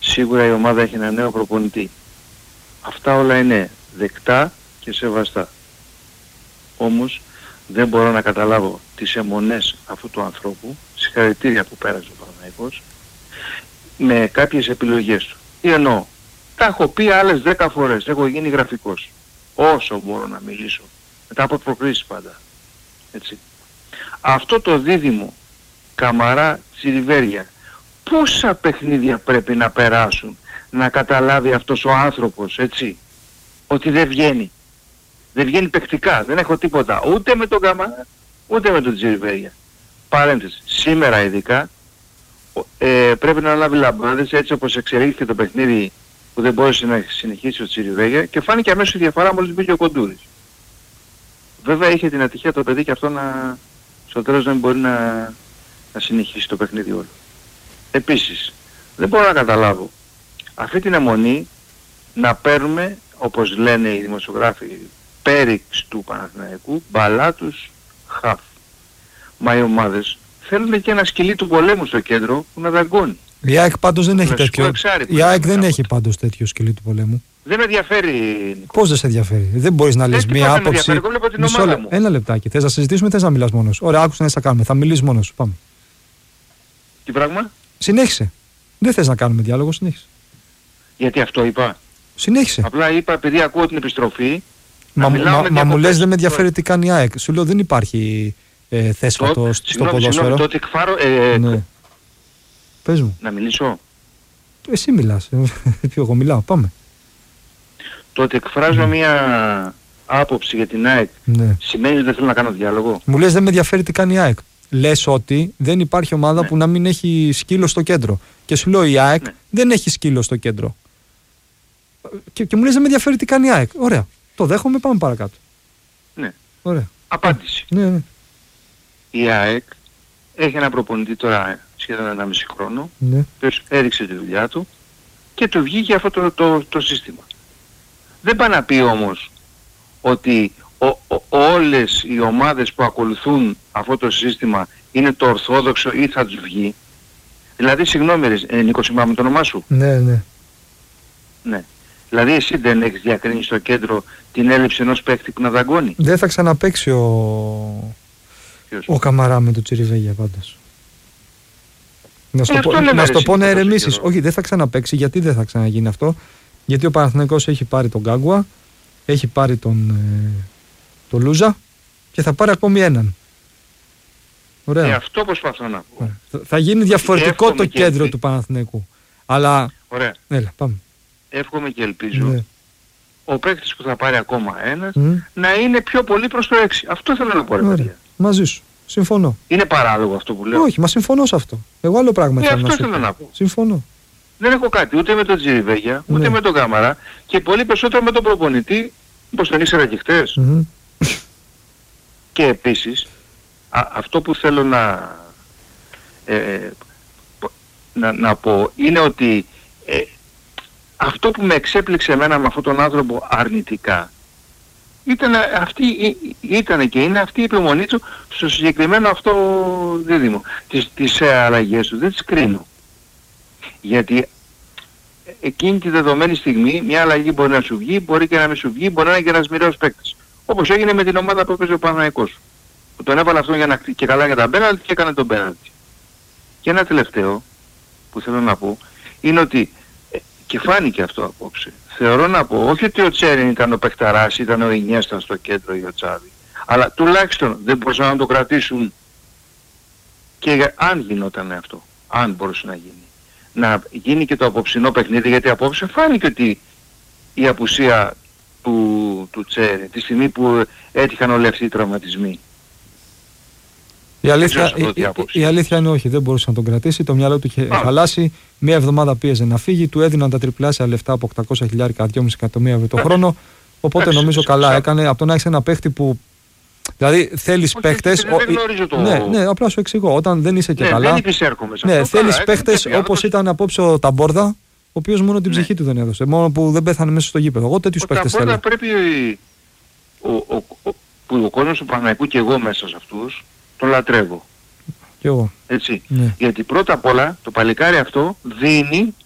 Σίγουρα η ομάδα έχει ένα νέο προπονητή. Αυτά όλα είναι δεκτά και σεβαστά. Όμως δεν μπορώ να καταλάβω τις αιμονές αυτού του ανθρώπου, συγχαρητήρια που πέρασε ο Παναθηναϊκός, με κάποιες επιλογές του. Τι εννοώ? Τα έχω πει άλλες 10 φορές, έχω γίνει γραφικός. Όσο μπορώ να μιλήσω, μετά από προκρίσεις πάντα. Έτσι. Αυτό το δίδυμο Καμαρά Τσιριβέρια, πόσα παιχνίδια πρέπει να περάσουν να καταλάβει αυτός ο άνθρωπος, έτσι, ότι δεν βγαίνει. Δεν βγαίνει παικτικά, δεν έχω τίποτα ούτε με τον Καμαρά ούτε με τον Τσιριβέρια. Παρένθεση, σήμερα ειδικά πρέπει να λάβει λαμπάδες, έτσι όπως εξελίχθηκε το παιχνίδι που δεν μπόρεσε να συνεχίσει ο Τσιριβέρια, και φάνηκε αμέσως η διαφορά μόλις μπήκε ο Κοντούρης. Βέβαια είχε την ατυχία το παιδί και αυτό στο τέλος δεν μπορεί να συνεχίσει το παιχνίδι όλο. Επίσης, δεν μπορώ να καταλάβω αυτή την αιμονή να παίρνουμε, όπως λένε οι δημοσιογράφοι, πέριξ του Παναθηναϊκού, μπαλάτους χαφ. Μα οι ομάδες θέλουν και ένα σκυλί του πολέμου στο κέντρο που να δαγκώνει. Η ΑΕΚ πάντως δεν έχει τέτοιο. Η ΑΕΚ δεν έχει πάντως τέτοιο σκυλί του πολέμου. Δεν με ενδιαφέρει. Πώς δεν σε ενδιαφέρει? Δεν μπορείς να λες μία άποψη. Εγώ βλέπω την ομάδα μου. Ένα λεπτάκι. Θες να συζητήσουμε ή θες να μιλάς μόνος? Ωραία, άκουσα να θα κάνουμε. Θα μιλήσεις μόνος σου. Πάμε. Τι πράγμα? Συνέχισε. Δεν θες να κάνουμε διάλογο, συνέχισε. Γιατί αυτό είπα? Συνέχισε. Απλά είπα επειδή ακούω την επιστροφή. Μα μου λες δεν με ενδιαφέρει τι κάνει η ΑΕΚ. Σου λέω δεν υπάρχει θέσφατο στο ποδόσφαιρο. Τότε εκφάρω. Ναι. Πες μου. Να μιλήσω. Εσύ μιλάς. Εγώ μιλάω. Πάμε. Τότε εκφράζω μια άποψη για την ΑΕΚ. Ναι. Σημαίνει ότι δεν θέλω να κάνω διάλογο? Μου λες δεν με ενδιαφέρει τι κάνει η ΑΕΚ. Λες ότι δεν υπάρχει ομάδα που να μην έχει σκύλο στο κέντρο. Και σου λέω η ΑΕΚ δεν έχει σκύλο στο κέντρο. Και μου λες δεν με ενδιαφέρει τι κάνει η ΑΕΚ. Ωραία. Το δέχομαι, πάμε παρακάτω. Ναι. Ωραία. Απάντηση. Ναι. Η ΑΕΚ έχει ένα προπονητή τώρα σχεδόν 1,5 χρόνο. Ναι. Ποιος έδειξε τη δουλειά του και του βγήκε αυτό το σύστημα. Δεν πάει να πει όμως ότι όλες οι ομάδες που ακολουθούν αυτό το σύστημα είναι το ορθόδοξο ή θα τους βγει. Δηλαδή, συγγνώμη Νίκο, θυμάμαι το όνομά σου. Ναι. Ναι. Δηλαδή εσύ δεν έχεις διακρίνει στο κέντρο την έλλειψη ενός παίκτη που να δαγκώνει? Δεν θα ξαναπαίξει ο Καμαρά με το Τσιριβέγια πάντως. Να στο πω να ερεμήσεις. Όχι, δεν θα ξαναπαίξει. Γιατί δεν θα ξαναγίνει αυτό? Γιατί ο Παναθηναϊκός έχει πάρει τον Γκάγκουα, έχει πάρει τον Λούζα και θα πάρει ακόμη έναν. Ωραία. Αυτό προσπαθώ να πω. Θα γίνει διαφορετικό το κέντρο του Παναθηναϊκού. Αλλά... Ωραία. Έλα, πάμε. Εύχομαι και ελπίζω ο παίκτης που θα πάρει ακόμα ένας να είναι πιο πολύ προς το 6. Αυτό θέλω να πω, ρε παιδιά. Μαζί σου. Συμφωνώ. Είναι παράλογο αυτό που λέω? Όχι, μα συμφωνώ σε αυτό. Εγώ άλλο πράγμα θέλω να σου πω. Να πω. Συμφωνώ. Δεν έχω κάτι ούτε με τον Τσιριβέγια, ούτε με τον Καμαρά και πολύ περισσότερο με τον προπονητή, όπως τον ήξερα και χτες. Και επίσης, αυτό που θέλω να πω είναι ότι αυτό που με εξέπληξε εμένα με αυτόν τον άνθρωπο αρνητικά ήταν και είναι αυτή η επιμονή του στο συγκεκριμένο αυτό δίδυμο. Τις αλλαγές του δεν τις κρίνω. Γιατί εκείνη τη δεδομένη στιγμή μια αλλαγή μπορεί να σου βγει, μπορεί και να μην σου βγει, μπορεί να είναι και ένας μοιραίος παίκτης. Όπως έγινε με την ομάδα που έπαιζε ο Παναθηναϊκός. Που τον έβαλε αυτόν και καλά για τα πέναλτι και έκανε τον πέναλτι. Και ένα τελευταίο που θέλω να πω είναι ότι και φάνηκε αυτό απόψε. Θεωρώ να πω, όχι ότι ο Τσέριν ήταν ο παιχταράς, ήταν ο Ινιέστα στο κέντρο ή ο Τσάβη, αλλά τουλάχιστον δεν μπορούσαν να το κρατήσουν και αν γινόταν αυτό, αν μπορούσε να γίνει. Να γίνει και το απόψινό παιχνίδι, γιατί απόψε φάνηκε ότι η απουσία του Τσέριν, τη στιγμή που έτυχαν όλοι αυτοί οι τραυματισμοί. Η αλήθεια είναι όχι, δεν μπορούσε να τον κρατήσει. Το μυαλό του είχε χαλάσει. Μία εβδομάδα πίεζε να φύγει. Του έδιναν τα τριπλάσια λεφτά από 800.000, 2,5 εκατομμύρια ευρώ το χρόνο. Οπότε νομίζω καλά έκανε. Από το να έχει ένα παίχτη που. Δηλαδή θέλεις παίχτες. Ναι, απλά σου εξηγώ. Όταν δεν είσαι και καλά. Ναι, θέλεις παίχτες όπως ήταν απόψε ο Ταμπόρδα, ο οποίος μόνο την ψυχή του δεν έδωσε. Μόνο που δεν πέθανε μέσα στο γήπεδο. Εγώ τέτοιους παίχτες θέλω. Πρέπει που ο κόσμος του Παναθηναϊκού και εγώ μέσα σε αυτούς τον λατρεύω. Κι εγώ. Έτσι. Ναι. Γιατί πρώτα απ' όλα το παλικάρι αυτό δίνει